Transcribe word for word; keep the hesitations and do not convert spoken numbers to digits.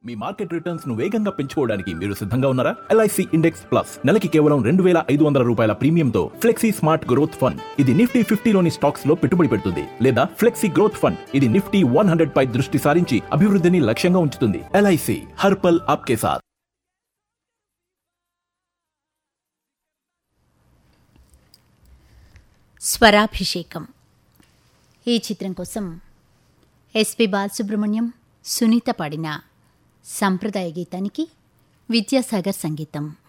మీ market returns ను వేగంగా పెంచుకోవడానికి మీరు సిద్ధంగా ఉన్నారా? ఎల్ఐసి ఇండెక్స్ ప్లస్ నెలకి కేవలం రెండు వేల ఐదు వందల రూపాయల ప్రీమియంతో ఫ్లెక్సీ స్మార్ట్ గ్రోత్ ఫండ్. ఇది నిఫ్టీ ఫిఫ్టీలోని స్టాక్స్ లో పెట్టుబడి పెడుతుంది లేదా ఫ్లెక్సీ గ్రోత్ ఫండ్. ఇది నిఫ్టీ వన్ హండ్రెడ్ పై దృష్టి సారించి అభివృద్ధిని లక్ష్యంగా ఉంచుతుంది. ఎల్ఐసి హర్పల్ ఆప్కే సాత్. స్వరాభిషేకం ఈ చిత్రం కోసం ఎస్పి బాలసుబ్రహ్మణ్యం, సునీత పాడిన సంప్రదాయ గీతానికి విద్యాసాగర్ సంగీతం.